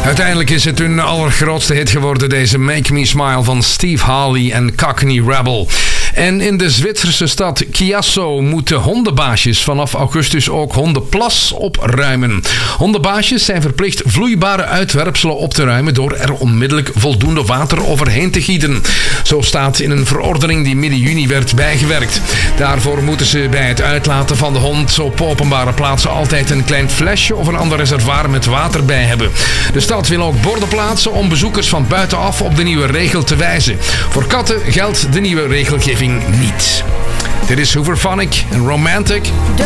Uiteindelijk is het hun allergrootste hit geworden, deze Make Me Smile van Steve Harley en Cockney Rebel. En in de Zwitserse stad Chiasso moeten hondenbaasjes vanaf augustus ook hondenplas opruimen. Hondenbaasjes zijn verplicht vloeibare uitwerpselen op te ruimen door er onmiddellijk voldoende water overheen te gieten. Zo staat in een verordening die midden juni werd bijgewerkt. Daarvoor moeten ze bij het uitlaten van de hond op openbare plaatsen altijd een klein flesje of een ander reservoir met water bij hebben. De stad wil ook borden plaatsen om bezoekers van buitenaf op de nieuwe regel te wijzen. Voor katten geldt de nieuwe regelgeving niet. Dit is Hooverphonic en Romantic.